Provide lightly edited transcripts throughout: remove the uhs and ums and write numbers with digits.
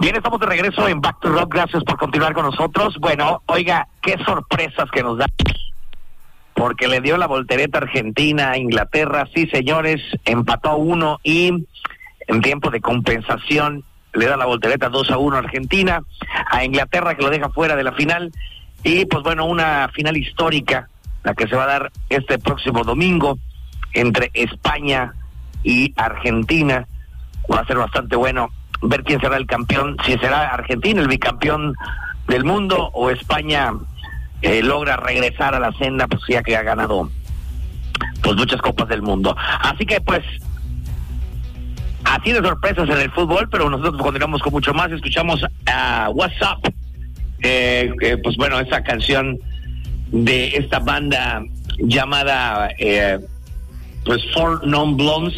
Bien, estamos de regreso en Back to Rock. Gracias por continuar con nosotros. Bueno, oiga, qué sorpresas que nos da. Porque le dio la voltereta Argentina a Inglaterra. Sí, señores, empató a 1 y en tiempo de compensación le da la voltereta 2-1 a Argentina. A Inglaterra, que lo deja fuera de la final. Y pues bueno, una final histórica, la que se va a dar este próximo domingo entre España y Argentina. Va a ser bastante bueno ver quién será el campeón, si será Argentina el bicampeón del mundo o España logra regresar a la senda, pues ya que ha ganado pues muchas copas del mundo. Así que pues así de sorpresas en el fútbol, pero nosotros continuamos con mucho más. Escuchamos a What's Up, pues bueno, esa canción de esta banda llamada pues Four Non Blondes.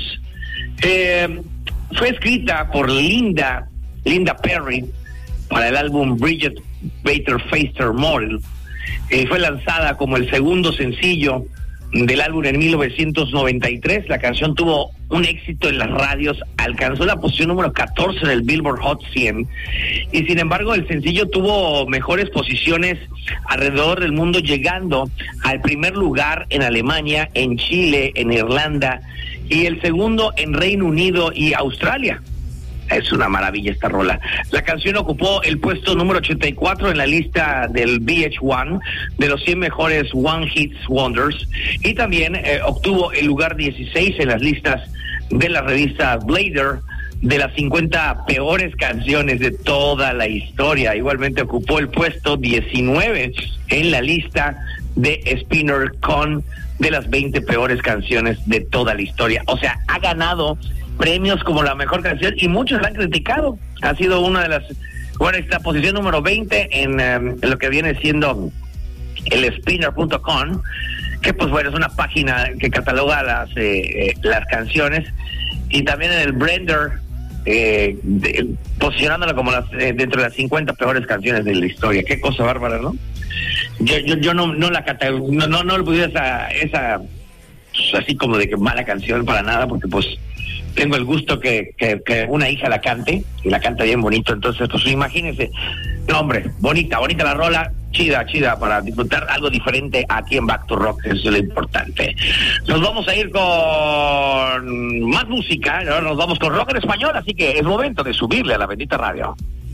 Fue escrita por Linda Perry para el álbum Bridget Bader Faster Model. Fue lanzada como el segundo sencillo del álbum en 1993. La canción tuvo un éxito en las radios, alcanzó la posición número 14 del Billboard Hot 100 y sin embargo el sencillo tuvo mejores posiciones alrededor del mundo, llegando al primer lugar en Alemania, en Chile, en Irlanda y el segundo en Reino Unido y Australia. Es una maravilla esta rola. La canción ocupó el puesto número 84 en la lista del VH1 de los 100 mejores One Hits Wonders y también obtuvo el lugar 16 en las listas de la revista Blader de las 50 peores canciones de toda la historia. Igualmente ocupó el puesto 19 en la lista de Spinner con de las 20 peores canciones de toda la historia. O sea, ha ganado premios como la mejor canción y muchos la han criticado. Ha sido una de las, bueno, esta posición número 20 en lo que viene siendo el spinner.com, que pues bueno, es una página que cataloga las canciones, y también en el Blender, posicionándola como dentro de las 50 peores canciones de la historia. Qué cosa bárbara, ¿no? Yo no le pudiera esa así como de que mala canción para nada, porque pues tengo el gusto que una hija la cante, y la canta bien bonito. Entonces pues imagínense, no, hombre, bonita la rola, chida para disfrutar algo diferente aquí en Back to Rock. Eso es lo importante. Nos vamos a ir con más música, ahora nos vamos con rock en español, así que es momento de subirle a la bendita radio.